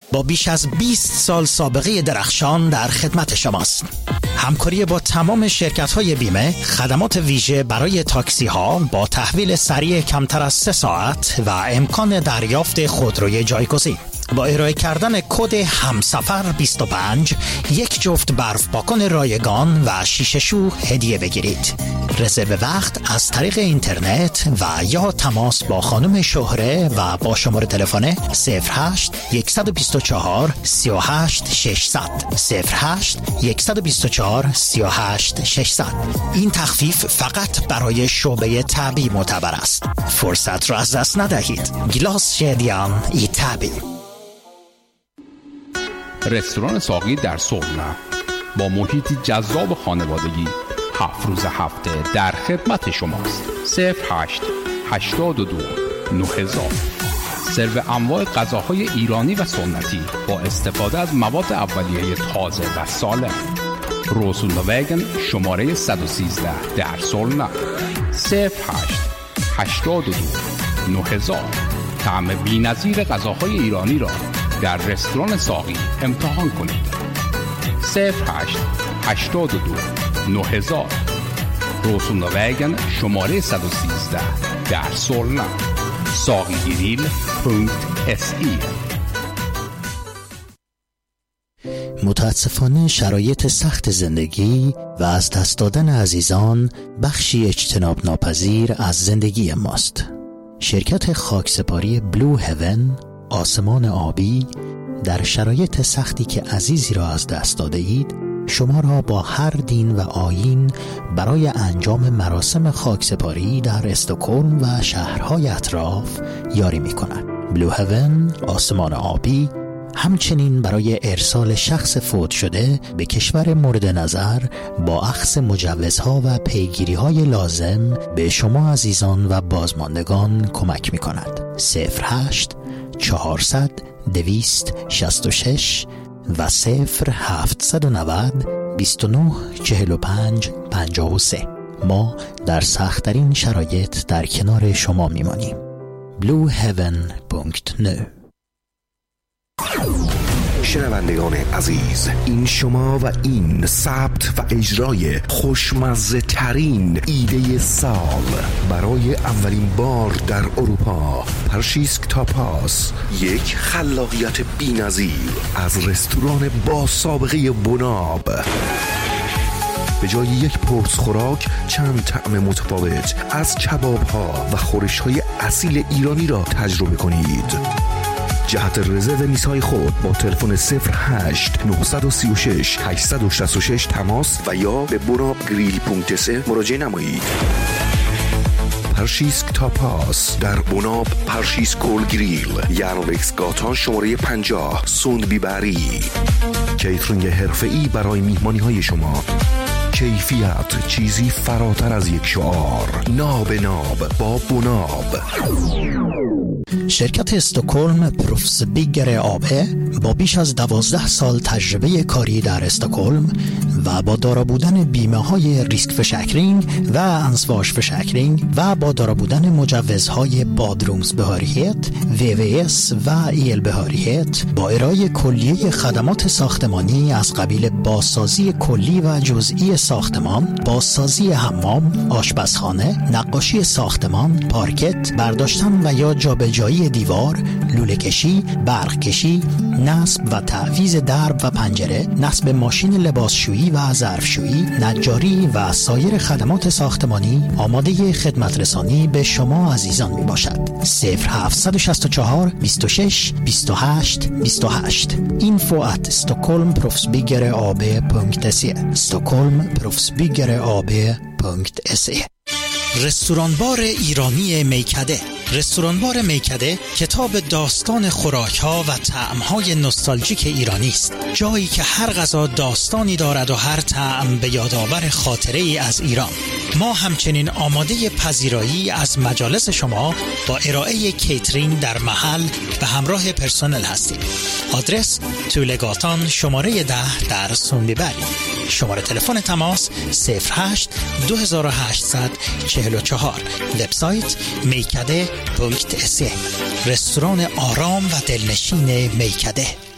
با بیش از 20 سال سابقه درخشان در خدمت شماست. همکاری با تمام شرکت‌های بیمه، خدمات ویژه برای تاکسی‌ها با تحویل سریع کمتر از 3 ساعت و امکان دریافت خودروی جایگزین. با ارائه کردن کد همسفر 25 یک جفت برف پاکن رایگان و شیشه شو هدیه بگیرید. رزرو وقت از طریق اینترنت و یا تماس با خانم شهره و با شماره تلفن 08 124 38 600 08 124 38 600. این تخفیف فقط برای شعبه طبی معتبر است. فرصت را از دست ندهید. گلاس شدیان ای طبی. رستوران ساقی در سرنا با محیطی جذاب خانوادگی 7 روز هفته در خدمت شماست. 08 82 9000. سرو انواع غذاهای ایرانی و سنتی با استفاده از مواد اولیه تازه و سالم. روسولووگن شماره 113 در سرنا. 08 82 9000. طعم بی‌نظیر غذاهای ایرانی را در رستوران ساقی امتحان کنید. 08 82 9000. روسولووگن شماره 113 در سرنا. ساقیگریل.se. متاسفانه شرایط سخت زندگی و از دست دادن عزیزان بخشی اجتناب ناپذیر از زندگی ماست. شرکت خاکسپاری بلو هیون، آسمان آبی، در شرایط سختی که عزیزی را از دست داده اید شما را با هر دین و آیین برای انجام مراسم خاکسپاری در استکهلم و شهرهای اطراف یاری می کند. بلو هیون، آسمان آبی، همچنین برای ارسال شخص فوت شده به کشور مورد نظر با اخذ مجوزها و پیگیری‌های لازم به شما عزیزان و بازماندگان کمک می کند. 08 400 266 و 0790 29 45 53. ما در سخت‌ترین شرایط در کنار شما میمانیم. blueheaven.no. شنوندگان عزیز، این شما و این ثبت و اجرای خوشمزه ترین ایده سال برای اولین بار در اروپا. پرشیسک تاپاس، یک خلاقیت بی‌نظیر از رستوران با سابقه بناب. به جای یک پرس خوراک چند طعم متفاوت از کباب‌ها و خورش‌های اصیل ایرانی را تجربه کنید. جهت رزرو میزهای خود با تلفن 08 936 866 تماس و یا به bonabgrill.se مراجعه نمایید. پرشیسک تاپاس در بناب پرشیسکول گریل، یانوکس گاتان شماره 50 سوندبی بری. کیترینگ حرفه‌ای برای میهمانی‌های شما. کیفیت چیزی فراتر از یک شعار. ناب با بناب. شرکت استکهلم پروفس بیگر آبه با بیش از 12 سال تجربه کاری در استکهلم و با دارا بودن بیمه های ریسک فشکرینگ و انسواش فشکرینگ و با دارا بودن مجوزهای بادرومز بهاریت، VVS و ایل بهاریت، با ارائه کلیه خدمات ساختمانی از قبیل بازسازی کلی و جزئی ساختمان، بازسازی حمام، آشپزخانه، نقاشی ساختمان، پارکت، برداشتن و یا جابجایی دیوار، لوله کشی، برق کشی، نصب و تعویض درب و پنجره، نصب ماشین لباسشویی و ظرفشویی، نجاری و سایر خدمات ساختمانی آماده خدمت رسانی به شما عزیزان می باشد. 0764 26 28 28. info@stockholmproffsbyggereab.se stockholmproffsbyggereab.se. رستورانبار ایرانی میکده. رستورانبار میکده کتاب داستان خوراک‌ها و طعم‌های نوستالژیک ایرانی است. جایی که هر غذا داستانی دارد و هر طعم به یادآور خاطره‌ای از ایران. ما همچنین آماده پذیرایی از مجالس شما با ارائه کیترینگ در محل به همراه پرسنل هستیم. آدرس تولگاتان شماره 10 در سوندبیبری. شماره تلفن تماس 08 2844. وبسایت میکده.se. رستوران آرام و دلنشین میکده.